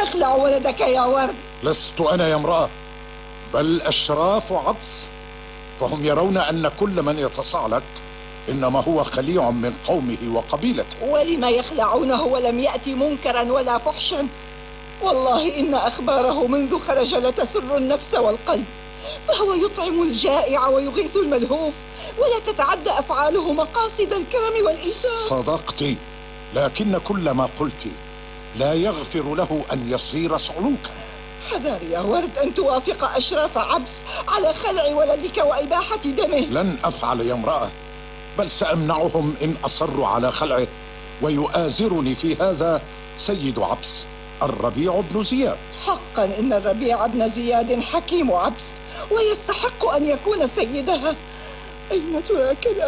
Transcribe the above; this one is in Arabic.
يخلع ولدك يا ورد؟ لست أنا يا امرأة، بل أشراف عبس، فهم يرون أن كل من يتصالك إنما هو خليع من قومه وقبيلته. ولم يخلعونه ولم يأتي منكرا ولا فحشا؟ والله إن أخباره منذ خرج لتسر النفس والقلب، فهو يطعم الجائع ويغيث الملهوف، ولا تتعدى أفعاله مقاصد الكرم والإيثار. صدقت، لكن كل ما قلت لا يغفر له أن يصير صعلوكا. حذر يا ورد أن توافق أشراف عبس على خلع ولدك وإباحة دمه. لن أفعل يا امرأة، بل سأمنعهم إن أصروا على خلعه، ويؤازرني في هذا سيد عبس الربيع بن زياد. حقا إن الربيع بن زياد حكيم عبس ويستحق أن يكون سيدها. أين تراك